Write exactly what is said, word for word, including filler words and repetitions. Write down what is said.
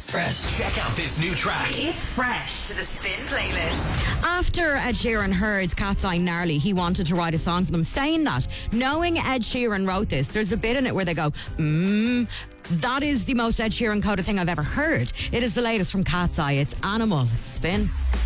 Fresh. Check out this new track. It's fresh to the Spin playlist. After Ed Sheeran heard Cat's Eye Gnarly, he wanted to write a song for them. Saying that, knowing Ed Sheeran wrote this, there's a bit in it where they go, mmm. That is the most Ed Sheeran coded thing I've ever heard. It is the latest from Cat's Eye. It's Animal. It's Spin.